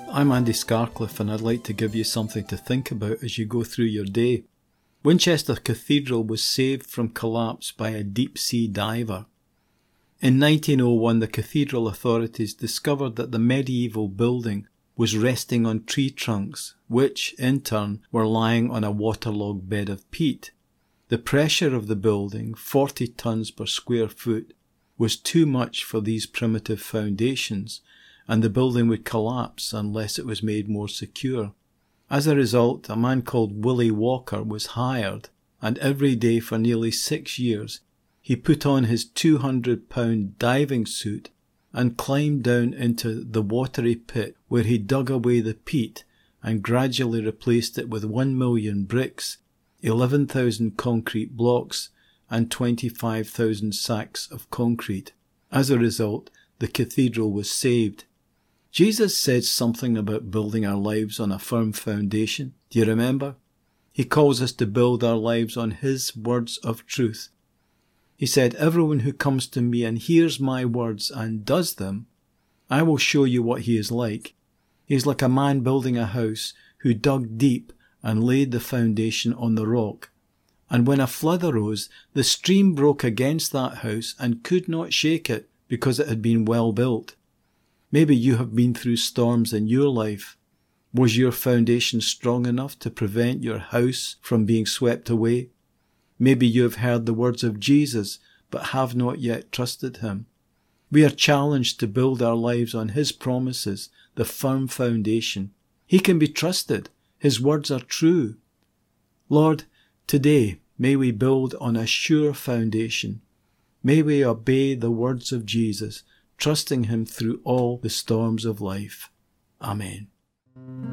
I'm Andy Scarcliffe, and I'd like to give you something to think about as you go through your day. Winchester Cathedral was saved from collapse by a deep-sea diver. In 1901, the cathedral authorities discovered that the medieval building was resting on tree trunks, which, in turn, were lying on a waterlogged bed of peat. The pressure of the building, 40 tons per square foot, was too much for these primitive foundations, and the building would collapse unless it was made more secure. As a result, a man called Willie Walker was hired, and every day for nearly 6 years he put on his 200-pound diving suit and climbed down into the watery pit, where he dug away the peat and gradually replaced it with 1 million bricks, 11,000 concrete blocks, and 25,000 sacks of concrete. As a result, the cathedral was saved. Jesus said something about building our lives on a firm foundation. Do you remember? He calls us to build our lives on His words of truth. He said, "Everyone who comes to me and hears my words and does them, I will show you what he is like. He is like a man building a house who dug deep and laid the foundation on the rock. And when a flood arose, the stream broke against that house and could not shake it because it had been well built." Maybe you have been through storms in your life. Was your foundation strong enough to prevent your house from being swept away? Maybe you have heard the words of Jesus, but have not yet trusted Him. We are challenged to build our lives on His promises, the firm foundation. He can be trusted. His words are true. Lord, today may we build on a sure foundation. May we obey the words of Jesus, trusting Him through all the storms of life. Amen.